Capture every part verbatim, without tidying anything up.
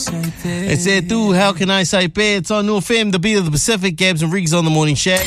It's there too. How can I say pay? It's on New F M, the beat of the Pacific. Gabs and Riggs on the Morning Shack.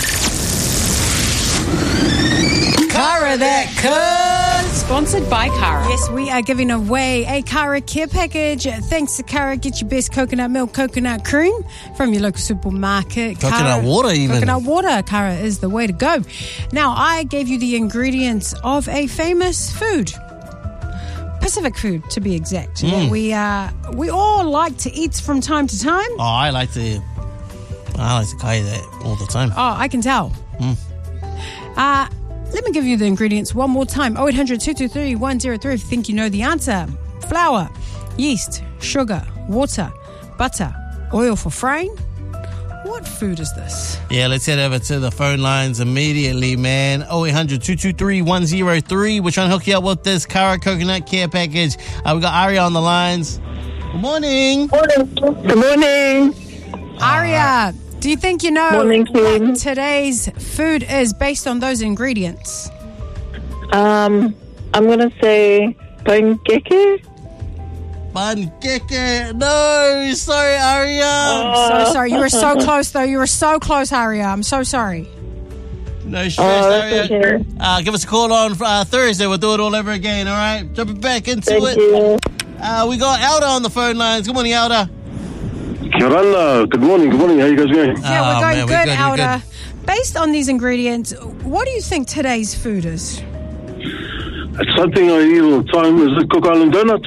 Kara that cuz. Sponsored by Kara. Yes, we are giving away a Kara care package. Thanks to Kara. Get your best coconut milk, coconut cream from your local supermarket. Coconut Kara, water even. Coconut water. Kara is the way to go. Now, I gave you the ingredients of a famous food. Pacific food, to be exact. Mm. That we uh, we all like to eat from time to time. Oh, I like to, I like to kaya that all the time. Oh, I can tell. Mm. Uh, let me give you the ingredients one more time. oh eight hundred, two two three, one oh three if you think you know the answer. Flour, yeast, sugar, water, butter, oil for frying. What food is this? Yeah, let's head over to the phone lines immediately, man. oh eight hundred, two two three, one oh three. We're trying to hook you up with this Kara Coconut Care Package. Uh, we got Aria on the lines. Good morning. Morning. Good morning. Aria, do you think you know Morning, team. what today's food is based on those ingredients? Um, I'm going to say pancake. Pancake. No, sorry, Aria. Oh. So sorry. You were so close, though. You were so close, Aria. I'm so sorry. No stress, Oh, Aria. that's okay. Uh, give us a call on uh, Thursday. We'll do it all over again, all right? Jumping back into Thank it. you. Uh, we got Alda on the phone lines. Good morning, Alda. Kia ora. Good morning, good morning. How you guys going? Yeah, Oh, we're going man, we're good, good, we're Alda. Based on these ingredients, what do you think today's food is? It's something I eat all the time. Is it Cook Island Donuts?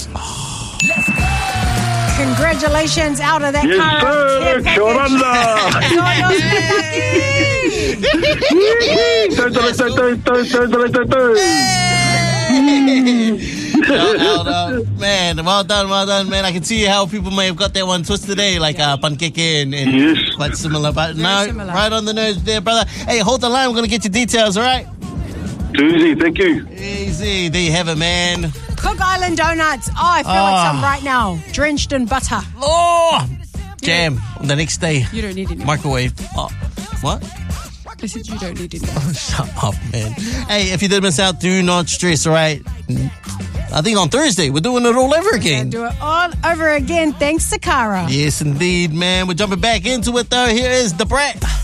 Congratulations, Alda. That Yes, Kara sir. care Kia ora. package. Don't, don't, don't, don't, don't, don't, don't. Alda, man, well done, well done, man. I can see how people may have got that one twisted today, like uh, pancake and, and Yes. quite similar, but no, similar. right on the nose there, brother. Hey, hold the line. We're going to get your details, all right? Too easy, thank you. Easy. There you have it, man. Cook Island donuts. Oh, I feel Oh. like some right now. Drenched in butter. Oh, jam on the next day. You don't need any. Microwave. Oh, what? I said you don't need any. Shut up, man. Hey, if you did miss out, do not stress, all right? I think on Thursday, we're doing it all over again. Do it all over again. Thanks to Kara. Yes, indeed, man. We're jumping back into it, though. Here is The Brat.